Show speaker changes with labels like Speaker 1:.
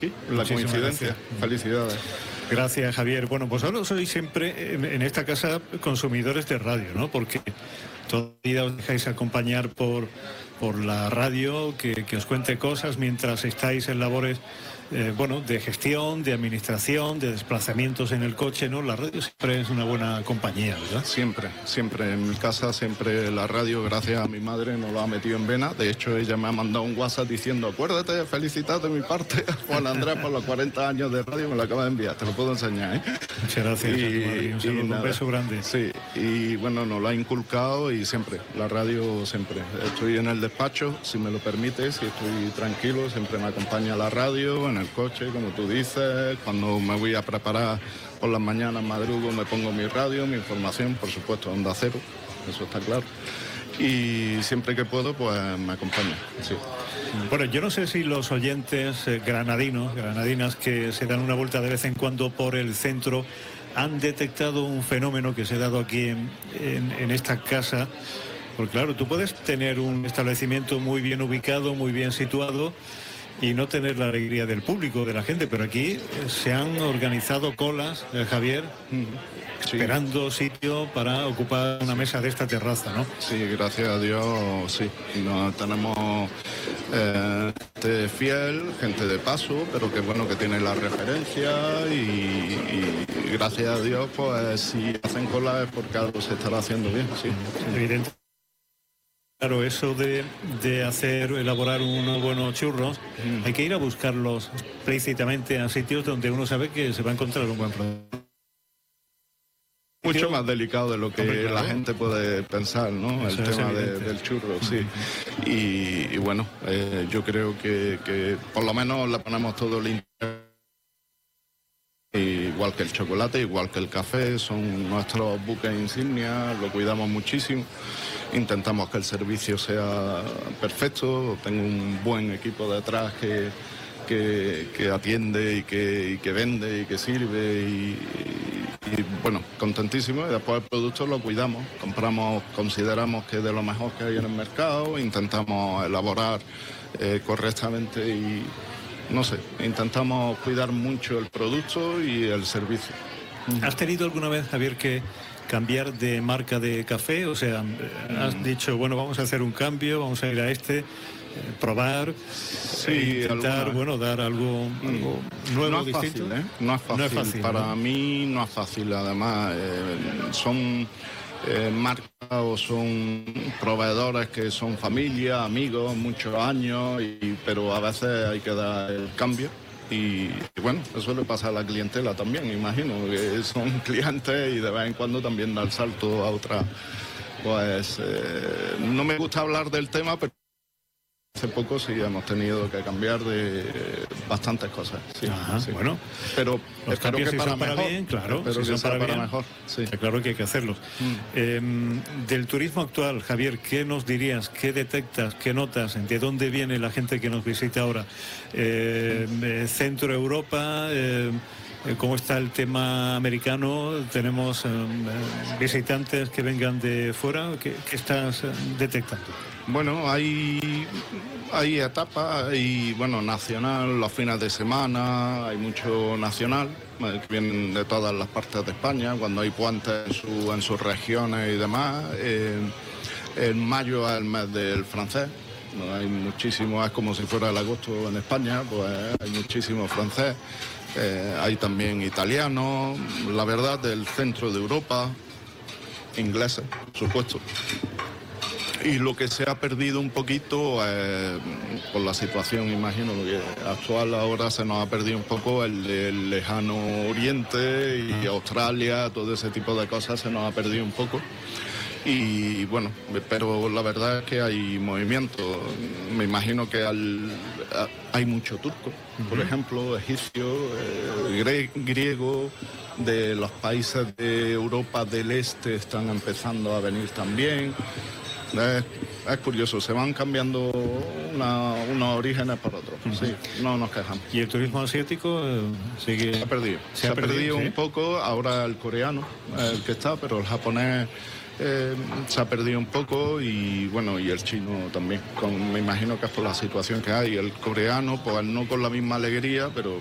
Speaker 1: Sí, la coincidencia.
Speaker 2: Gracias.
Speaker 1: Felicidades.
Speaker 2: Gracias, Javier. Bueno, vosotros sois siempre en esta casa consumidores de radio, ¿no? Porque todavía os dejáis acompañar por la radio, que os cuente cosas mientras estáis en labores, de gestión, de administración, de desplazamientos en el coche, ¿no? La radio siempre es una buena compañía, ¿verdad?
Speaker 1: Siempre. En mi casa siempre la radio, gracias a mi madre, nos lo ha metido en vena. De hecho, ella me ha mandado un WhatsApp diciendo, acuérdate, felicidad de mi parte a Juan Andrés por los 40 años de radio, me lo acaba de enviar, te lo puedo enseñar, ¿eh?
Speaker 2: Muchas gracias, un beso grande.
Speaker 1: Sí, y bueno, nos lo ha inculcado y siempre, la radio siempre. Estoy en el despacho, si me lo permites, si estoy tranquilo, siempre me acompaña la radio, en el coche, como tú dices, cuando me voy a preparar por las mañanas, madrugo, me pongo mi radio, mi información, por supuesto, Onda Cero, eso está claro. Y siempre que puedo, pues me acompaña, sí.
Speaker 2: Bueno, yo no sé si los oyentes granadinas que se dan una vuelta de vez en cuando por el centro han detectado un fenómeno que se ha dado aquí en esta casa. Porque claro, tú puedes tener un establecimiento muy bien ubicado, muy bien situado y no tener la alegría del público, de la gente, pero aquí se han organizado colas, Javier,
Speaker 1: sí,
Speaker 2: esperando sitio para ocupar una mesa de esta terraza, ¿no?
Speaker 1: Sí, gracias a Dios, sí. No, tenemos gente fiel, gente de paso, pero que bueno, que tiene la referencia y gracias a Dios, pues si hacen cola es porque algo se estará haciendo bien, sí.
Speaker 2: Evidente. Claro, eso de elaborar unos buenos churros, hay que ir a buscarlos explícitamente a sitios donde uno sabe que se va a encontrar un buen producto.
Speaker 1: Mucho más delicado de lo que
Speaker 2: claro,
Speaker 1: la gente puede pensar, ¿no?
Speaker 2: Eso
Speaker 1: el
Speaker 2: es
Speaker 1: tema
Speaker 2: evidente.
Speaker 1: del churro, sí. Y bueno, yo creo que por lo menos le ponemos todo el interés. Igual que el chocolate, igual que el café, son nuestros buques insignia, lo cuidamos muchísimo. Intentamos que el servicio sea perfecto, tengo un buen equipo detrás que atiende y que vende y que sirve y bueno, contentísimo. Y después el producto lo cuidamos, compramos, consideramos que es de lo mejor que hay en el mercado, intentamos elaborar correctamente y no sé, intentamos cuidar mucho el producto y el servicio.
Speaker 2: ¿Has tenido alguna vez, Javier, que cambiar de marca de café? O sea, has dicho, bueno, vamos a hacer un cambio, vamos a ir a probar, intentar, dar algo nuevo,
Speaker 1: no es
Speaker 2: distinto.
Speaker 1: Fácil, ¿eh? No es fácil. Para mí no es fácil. Además, son marcas o son proveedores que son familia, amigos, muchos años, pero a veces hay que dar el cambio. Y bueno, eso le pasa a la clientela también, imagino, que son clientes y de vez en cuando también da el salto a otra. Pues no me gusta hablar del tema, pero hace poco sí hemos tenido que cambiar de bastantes cosas. Sí, sí.
Speaker 2: Bueno,
Speaker 1: pero
Speaker 2: los
Speaker 1: espero que
Speaker 2: cambios
Speaker 1: para
Speaker 2: son para
Speaker 1: mejor,
Speaker 2: bien, claro,
Speaker 1: espero
Speaker 2: si
Speaker 1: que
Speaker 2: son
Speaker 1: sea para
Speaker 2: bien,
Speaker 1: mejor. Sí.
Speaker 2: Claro que hay que hacerlos. Del turismo actual, Javier, ¿qué nos dirías? ¿Qué detectas? ¿Qué notas? ¿De dónde viene la gente que nos visita ahora? ¿Centro Europa? ¿Cómo está el tema americano? ¿Tenemos visitantes que vengan de fuera? ¿Qué estás detectando?
Speaker 1: Bueno, hay etapas, y bueno, nacional, los fines de semana, hay mucho nacional, que vienen de todas las partes de España, cuando hay puentes en sus regiones y demás. En mayo es el mes del francés, ¿no? Hay muchísimo, es como si fuera el agosto en España, pues hay muchísimo francés. Hay también italianos, la verdad, del centro de Europa, ingleses, por supuesto. Y lo que se ha perdido un poquito, por la situación, imagino, que actual ahora se nos ha perdido un poco el del lejano oriente y Australia, todo ese tipo de cosas se nos ha perdido un poco. Y bueno, pero la verdad es que hay movimiento. Me imagino que hay mucho turco, por ejemplo, egipcio, griego, de los países de Europa del Este están empezando a venir también. Es curioso, se van cambiando unos orígenes por otros. Sí, no nos quejamos.
Speaker 2: ¿Y el turismo asiático sigue?
Speaker 1: Se ha perdido
Speaker 2: ¿sí?
Speaker 1: un poco, ahora el coreano, el que está, pero el japonés se ha perdido un poco y bueno, y el chino también, me imagino que es por la situación que hay. El coreano, pues no con la misma alegría, pero